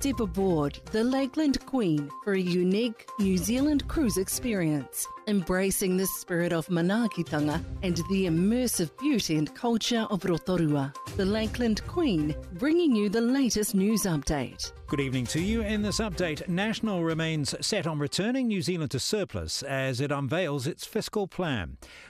step aboard the Lakeland Queen for a unique New Zealand cruise experience, embracing the spirit of manaakitanga and the immersive beauty and culture of Rotorua. The Lakeland Queen, bringing you the latest news update. Good evening to you. In this update, National remains set on returning New Zealand to surplus as it unveils its fiscal plan.